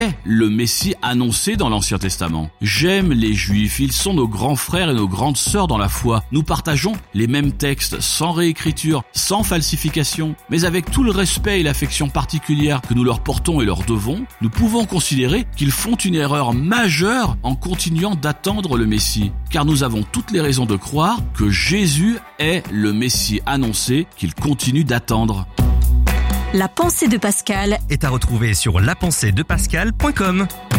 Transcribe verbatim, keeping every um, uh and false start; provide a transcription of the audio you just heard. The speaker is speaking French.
le Messie annoncé dans l'Ancien Testament. J'aime les Juifs, ils sont nos grands frères et nos grandes sœurs dans la foi. Nous partageons les mêmes textes, sans réécriture, sans falsification, mais avec tout le respect et l'affection particulière que nous leur portons et leur devons, nous pouvons considérer qu'ils font une erreur majeure en continuant d'attendre le Messie, car nous avons toutes les raisons de croire que Jésus est le Messie annoncé qu'ils continuent d'attendre. La pensée de Pascal est à retrouver sur la pensée de pascal point com.